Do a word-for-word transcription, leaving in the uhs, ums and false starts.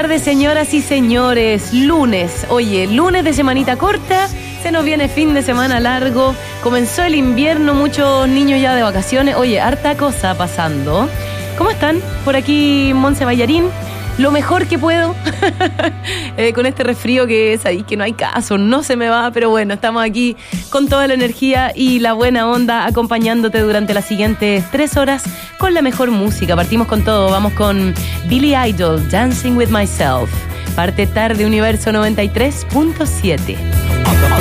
tardes, señoras y señores. Lunes, oye, lunes de semanita corta. Se nos viene fin de semana largo. Comenzó el invierno, muchos niños ya de vacaciones. Oye, harta cosa pasando. ¿Cómo están? Por aquí, Monse Ballarín. Lo mejor que puedo. eh, con este resfrío que es ahí, que no hay caso, no se me va. Pero bueno, estamos aquí con toda la energía y la buena onda, acompañándote durante las siguientes tres horas con la mejor música. Partimos con todo. Vamos con Billy Idol, Dancing with Myself. Parte tarde, Universo noventa y tres punto siete.